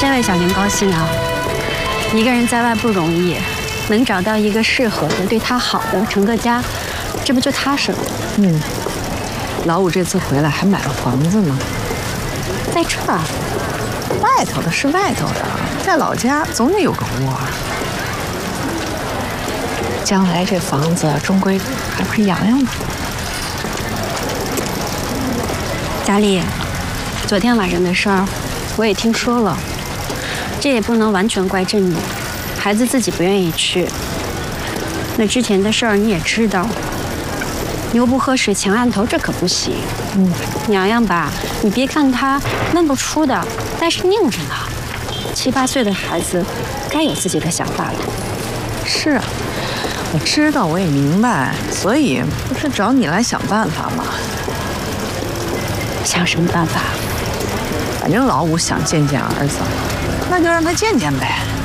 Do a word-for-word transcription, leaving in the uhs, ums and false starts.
先为小玲高兴啊！一个人在外不容易，能找到一个适合的、对她好的，成个家，这不就踏实了？ 嗯。老五这次回来还买了房子呢， 在这儿。 外头的是外头的，在老家总得有个窝。将来这房子终归还不是洋洋的。 佳丽，昨天晚上的事儿我也听说了，这也不能完全怪朕你，孩子自己不愿意去。那之前的事儿你也知道，牛不喝水强按头，这可不行。嗯，洋洋吧，你别看他闷不出的，但是拧着呢。七八岁的孩子该有自己的想法了。 是啊，我知道，我也明白，所以不是找你来想办法吗？ 想什么办法？ 反正老五想见见儿子，那就让他见见呗。